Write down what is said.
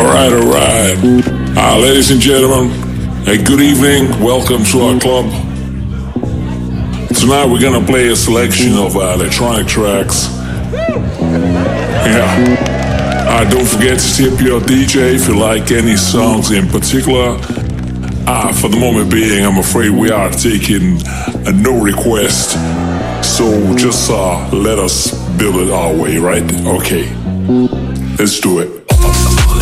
Alright. Ladies and gentlemen, good evening. Welcome to our club. Tonight we're gonna play a selection of electronic tracks. Yeah. Don't forget to tip your DJ if you like any songs in particular. For the moment being, I'm afraid we are taking no request. So just let us build it our way, right? Okay. Let's do it.